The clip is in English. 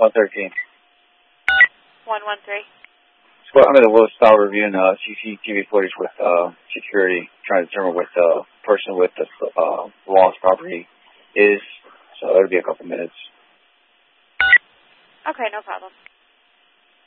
113. 113. Well, I'm in the Willis Style reviewing CCTV footage with security, trying to determine what the person with the lost property is. So it'll be a couple minutes. Okay, no problem.